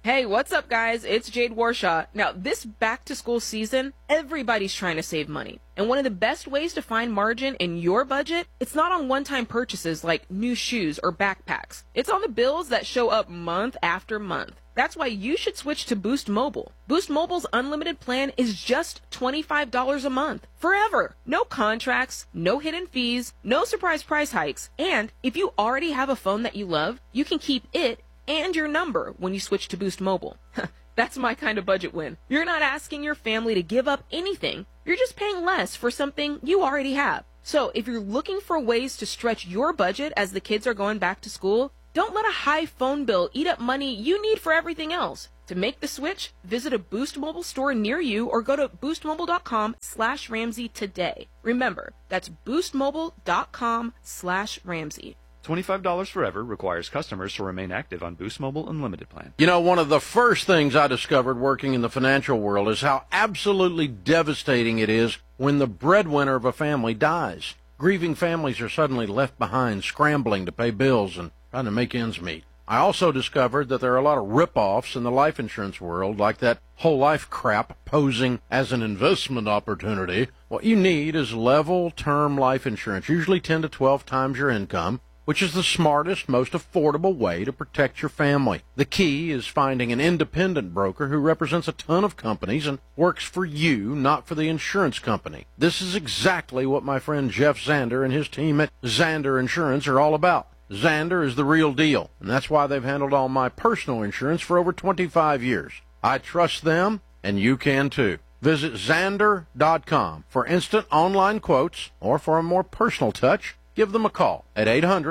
Hey, what's up, guys? It's Jade Warshaw. Now, this back-to-school season, everybody's trying to save money. And one of the best ways to find margin in your budget, it's not on one-time purchases like new shoes or backpacks. It's on the bills that show up month after month. That's why you should switch to Boost Mobile. Boost Mobile's unlimited plan is just $25 a month. Forever. No contracts, no hidden fees, no surprise price hikes. And if you already have a phone that you love, you can keep it and your number when you switch to Boost Mobile. That's my kind of budget win. You're not asking your family to give up anything. You're just paying less for something you already have. So if you're looking for ways to stretch your budget as the kids are going back to school, don't let a high phone bill eat up money you need for everything else. To make the switch, visit a Boost Mobile store near you or go to boostmobile.com/Ramsey today. Remember, that's boostmobile.com/Ramsey. $25 forever requires customers to remain active on Boost Mobile Unlimited plan. You know, one of the first things I discovered working in the financial world is how absolutely devastating it is when the breadwinner of a family dies. Grieving families are suddenly left behind, scrambling to pay bills and trying to make ends meet. I also discovered that there are a lot of rip-offs in the life insurance world, like that whole life crap posing as an investment opportunity. What you need is level term life insurance, usually 10 to 12 times your income, which is the smartest, most affordable way to protect your family. The key is finding an independent broker who represents a ton of companies and works for you, not for the insurance company. This is exactly what my friend Jeff Zander and his team at Zander Insurance are all about. Zander is the real deal, and that's why they've handled all my personal insurance for over 25 years. I trust them, and you can too. Visit Zander.com for instant online quotes, or for a more personal touch, give them a call at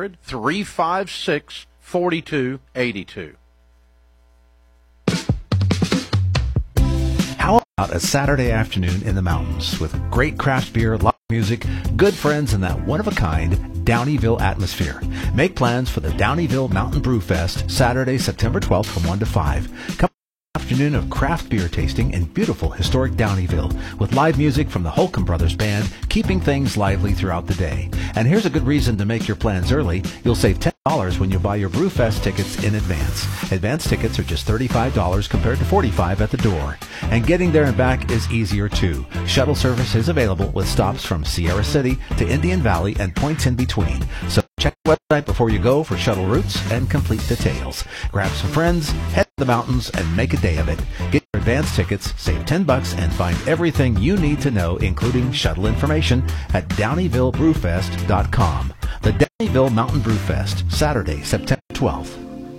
800-356-4282. How about a Saturday afternoon in the mountains with great craft beer, live music, good friends, and that one-of-a-kind Downeyville atmosphere? Make plans for the Downeyville Mountain Brew Fest, Saturday, September 12th from 1 to 5. Come afternoon of craft beer tasting in beautiful historic Downeyville with live music from the Holcomb Brothers Band, keeping things lively throughout the day. And here's a good reason to make your plans early. You'll save $10 when you buy your Brewfest tickets in advance. Advance tickets are just $35 compared to $45 at the door. And getting there and back is easier too. Shuttle service is available with stops from Sierra City to Indian Valley and points in between. So check the website before you go for shuttle routes and complete details. Grab some friends, head to the mountains, and make a day of it. Get your advance tickets, save $10, and find everything you need to know, including shuttle information, at DowneyvilleBrewFest.com. The Downeyville Mountain Brew Fest, Saturday, September 12th.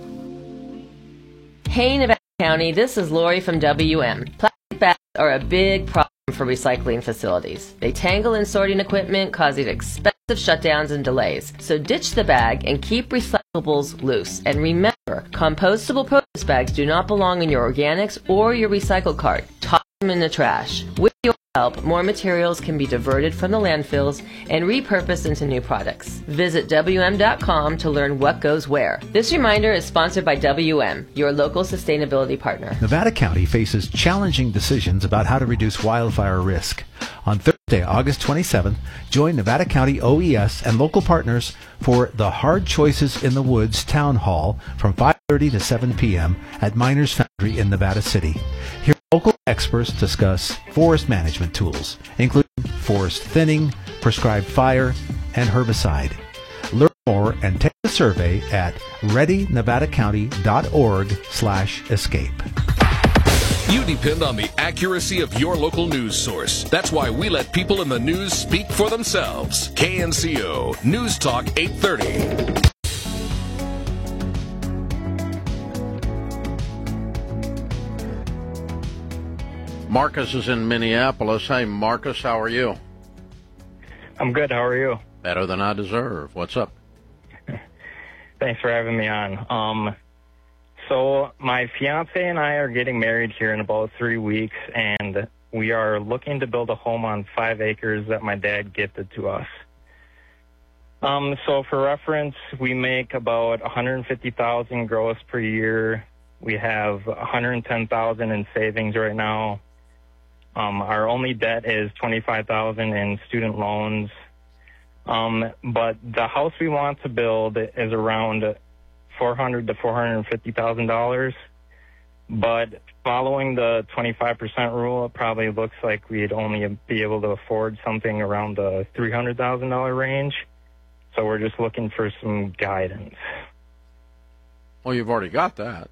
Hey, Nevada County, this is Lori from WM. Plastic bags are a big problem for recycling facilities. They tangle in sorting equipment, causing expensive shutdowns and delays. So ditch the bag and keep recyclables loose. And remember, compostable produce bags do not belong in your organics or your recycle cart. Toss them in the trash. With your help, more materials can be diverted from the landfills and repurposed into new products. Visit WM.com to learn what goes where. This reminder is sponsored by WM, your local sustainability partner. Nevada County faces challenging decisions about how to reduce wildfire risk. On Thursday, August 27th, join Nevada County OES and local partners for the Hard Choices in the Woods Town Hall from 5:30 to 7 p.m. at Miners Foundry in Nevada City. Here, local experts discuss forest management tools, including forest thinning, prescribed fire, and herbicide. Learn more and take the survey at readynevadacounty.org/escape. You depend on the accuracy of your local news source. That's why we let people in the news speak for themselves. KNCO News Talk 830. Marcus is in Minneapolis. Hey, Marcus, how are you? I'm good. How are you? Better than I deserve. What's up? Thanks for having me on. So my fiance and I are getting married here in about 3 weeks, and we are looking to build a home on 5 acres that my dad gifted to us. So for reference, we make about $150,000 gross per year. We have $110,000 in savings right now. Our only debt is $25,000 in student loans. But the house we want to build is around $400,000 to $450,000. But following the 25% rule, it probably looks like we'd only be able to afford something around the $300,000 range. So we're just looking for some guidance. Well, you've already got that.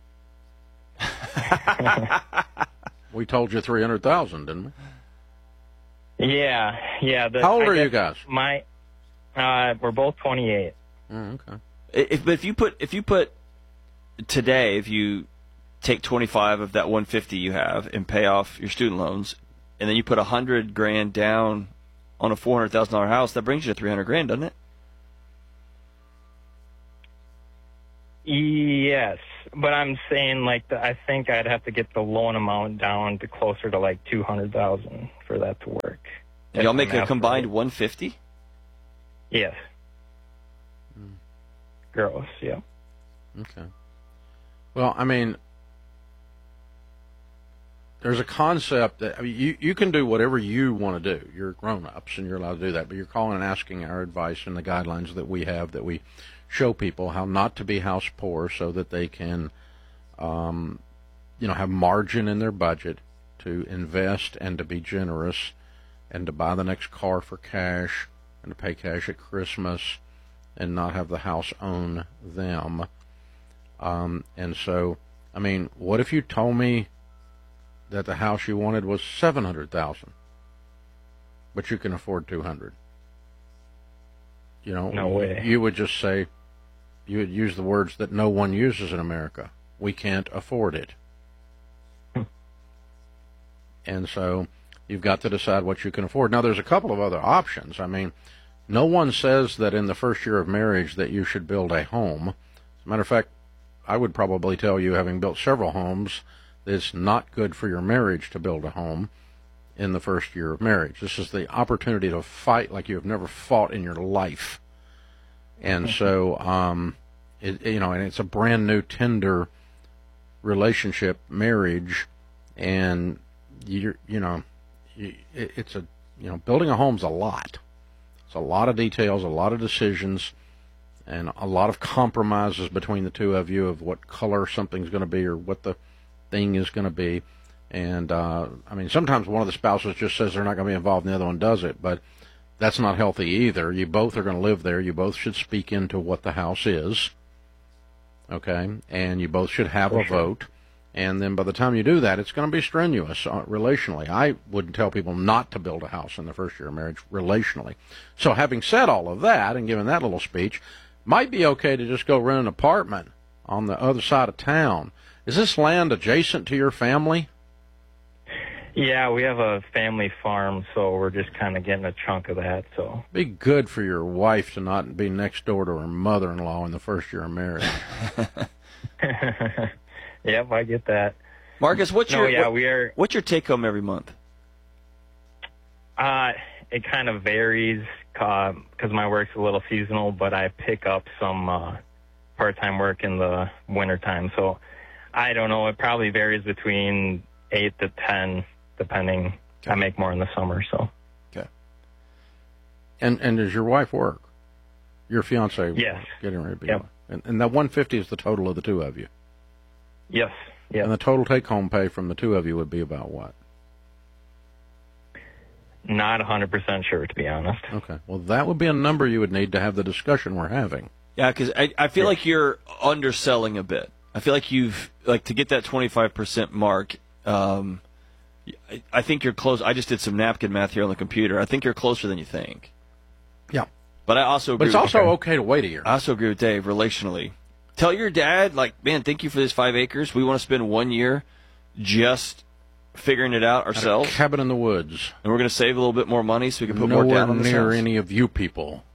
We told you 300,000, didn't we? Yeah. How old are you guys? We're both 28. Okay. If you put today, if you take 25 of that 150 you have and pay off your student loans, and then you put $100,000 down on a $400,000 house, that brings you to $300,000, doesn't it? Yes, but I'm saying I think I'd have to get the loan amount down to closer to like $200,000 for that to work. And y'all make a combined 150? Yes. Gross, yeah. Okay. Well, I mean, there's a concept that you can do whatever you want to do. You're grown-ups and you're allowed to do that, but you're calling and asking our advice and the guidelines that we have, that we show people how not to be house poor so that they can, have margin in their budget to invest and to be generous and to buy the next car for cash and to pay cash at Christmas and not have the house own them. And so, I mean, what if you told me that the house you wanted was $700,000, but you can afford $200,000? No way. You would just say, you would use the words that no one uses in America. We can't afford it. And so you've got to decide what you can afford. Now, there's a couple of other options. I mean, no one says that in the first year of marriage that you should build a home. As a matter of fact, I would probably tell you, having built several homes, that it's not good for your marriage to build a home in the first year of marriage. This is the opportunity to fight like you have never fought in your life. And so, and it's a brand new, tender relationship, marriage, and building a home's a lot. It's a lot of details, a lot of decisions, and a lot of compromises between the two of you of what color something's going to be or what the thing is going to be. And, sometimes one of the spouses just says they're not going to be involved and the other one does it, but that's not healthy either. You both are going to live there. You both should speak into what the house is, okay? And you both should have a vote. And then by the time you do that, it's going to be strenuous relationally. I wouldn't tell people not to build a house in the first year of marriage relationally. So having said all of that and given that little speech, might be okay to just go rent an apartment on the other side of town. Is this land adjacent to your family? Yeah, we have a family farm, so we're just kind of getting a chunk of that. So be good for your wife to not be next door to her mother-in-law in the first year of marriage. Yep, I get that. Marcus, what's your take home every month? It kind of varies because my work's a little seasonal, but I pick up some part-time work in the wintertime. So I don't know. It probably varies between 8 to 10, depending. Okay. I make more in the summer, so. Okay. And does your wife work? Your fiance? Yes. Getting ready to be. Yep. And that 150 is the total of the two of you? Yes. Yep. And the total take-home pay from the two of you would be about what? Not 100% sure, to be honest. Okay. Well, that would be a number you would need to have the discussion we're having. Yeah, because I feel like you're underselling a bit. I feel like to get that 25% mark, I think you're close. I just did some napkin math here on the computer. I think you're closer than you think. Yeah. But I also agree. But it's also okay to wait a year. I also agree with Dave, relationally. Tell your dad, man, thank you for this 5 acres. We want to spend 1 year just figuring it out ourselves. At a cabin in the woods. And we're going to save a little bit more money so we can put more down on this Nowhere near house. any of you people.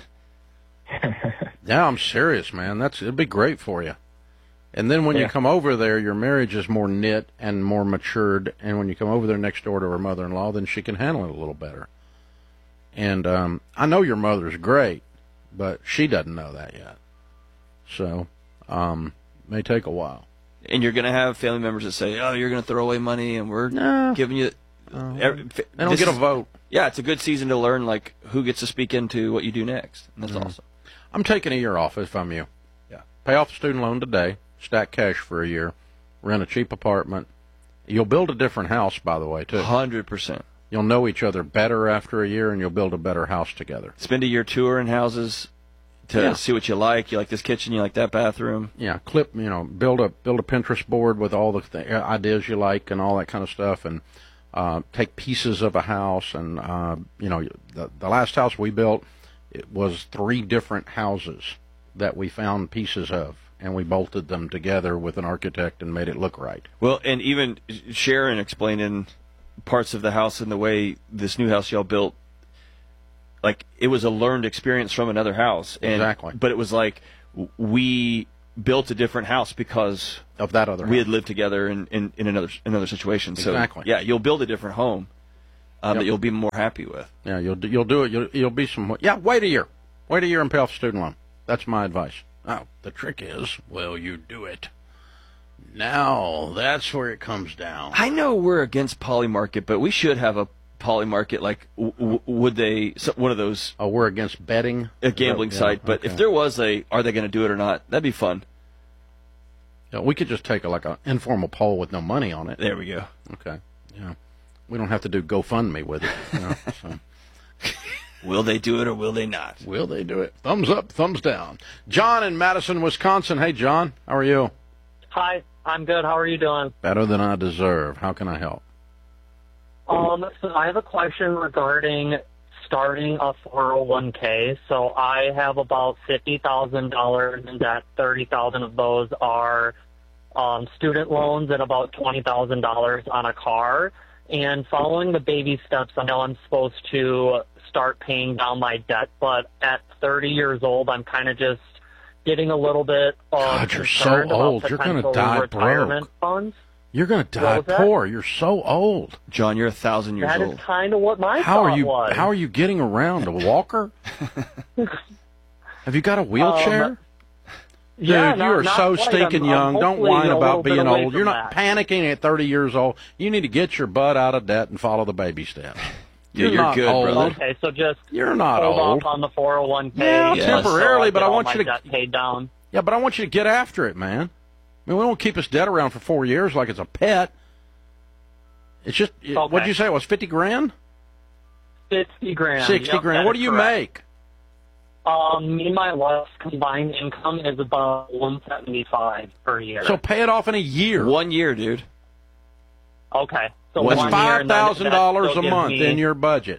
Yeah, I'm serious, man. It'd be great for you. And then when you come over there, your marriage is more knit and more matured. And when you come over there next door to her mother-in-law, then she can handle it a little better. And I know your mother's great, but she doesn't know that yet. So, may take a while. And you're going to have family members that say, oh, you're going to throw away money, and we're giving you... They don't get a vote. Yeah, it's a good season to learn, who gets to speak into what you do next. And that's awesome. I'm taking a year off if I'm you. Yeah. Pay off the student loan today, stack cash for a year, rent a cheap apartment. You'll build a different house, by the way, too. 100%. You'll know each other better after a year, and you'll build a better house together. Spend a year touring houses to see what you like. You like this kitchen, you like that bathroom. Yeah, build a Pinterest board with all the ideas you like and all that kind of stuff, and take pieces of a house. And the last house we built, it was 3 different houses that we found pieces of, and we bolted them together with an architect and made it look right. Well, and even Sharon explaining parts of the house and the way this new house y'all built, like, it was a learned experience from another house. And, exactly. But it was like we built a different house because of that other house. We had lived together in another situation. Exactly. So, yeah, you'll build a different home that you'll be more happy with. Yeah, you'll do it. You'll be some. Yeah, wait a year. Wait a year and pay off student loan. That's my advice. Now, the trick is, will you do it? Now, that's where it comes down. I know we're against Polymarket, but we should have a Polymarket. Like, would they, one of those... Oh, we're against betting? A gambling site. But okay. If there was are they going to do it or not, that'd be fun. Yeah, we could just take an informal poll with no money on it. There we go. Okay. Yeah. We don't have to do GoFundMe with it. So. Will they do it or will they not? Will they do it? Thumbs up, thumbs down. John in Madison, Wisconsin. Hey, John. How are you? Hi. I'm good. How are you doing? Better than I deserve. How can I help? So I have a question regarding starting a 401k. So I have about $50,000 in debt. 30,000 of those are student loans and about $20,000 on a car. And following the baby steps, I know I'm supposed to start paying down my debt, but at 30 years old, I'm kind of just getting a little bit God, you're so old. You're going to die broke. Funds. You're going to die poor. You're so old. John, you're 1,000 years old. That is kind of what my thought was. How are you getting around? A walker? Have you got a wheelchair? Dude, you are so stinking young. Don't whine about being old. You're not panicking at 30 years old. You need to get your butt out of debt and follow the baby steps. You're good, old. brother. Okay, so just you're not hold old. off on the 401k. Yeah, temporarily, but I want you to debt paid down. Yeah, but I want you to get after it, man. I mean, we won't keep this debt around for 4 years like it's a pet. It's just what did you say? It was 50 grand? 50 grand. 60 grand. What do you make? Me and my wife's combined income is about $175 per year. So pay it off in a year. 1 year, dude. Okay. So that's $5,000 a month in your budget.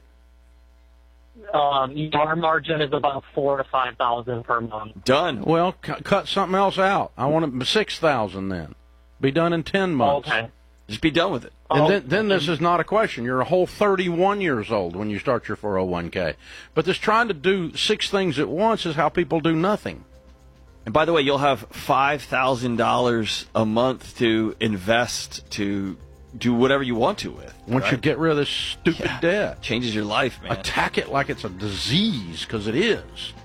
Our margin is about $4,000 to $5,000 per month. Done. Well, cut something else out. I want it $6,000 then. Be done in 10 months. Okay. Just be done with it. And then this is not a question. You're a whole 31 years old when you start your 401k. But this trying to do 6 things at once is how people do nothing. And by the way, you'll have $5,000 a month to invest to do whatever you want to with. Once you get rid of this stupid debt. Changes your life, man. Attack it like it's a disease, because it is.